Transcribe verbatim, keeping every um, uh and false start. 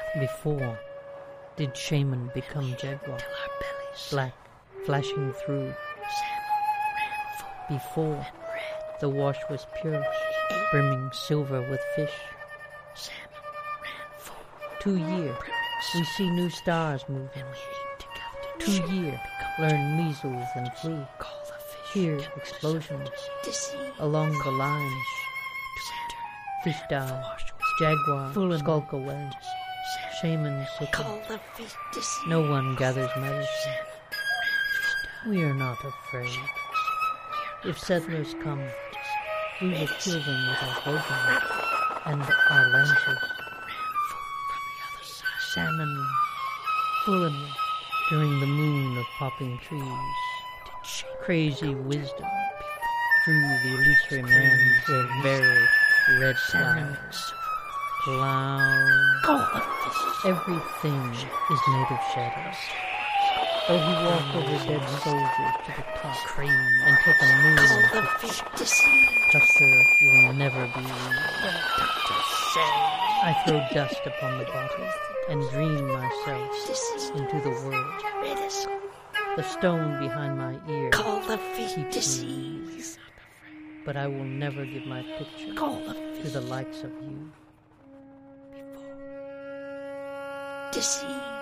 Before did Shaman become jaguar, black, flashing through. Before the wash was pure, brimming silver with fish. Two year, we see new stars moving. Two year, learn measles and flu. Hear explosions along the lines. Fish die, jaguar skulk away. Shaman sicken. No one gathers medicine. We are not afraid. If settlers come, we will kill them with our bowguns and our lances. Salmon fluently during the moon of popping trees. Crazy wisdom drew the illusory man to a very red clouds. Clown. Everything is made of shadows. Though he walk over dead soldiers to the top and take a moon, Custer will never be real. I throw dust upon the bottle and dream myself into the world. The stone behind my ear keeps me weak. But I will never give my picture to the likes of you. Deceive.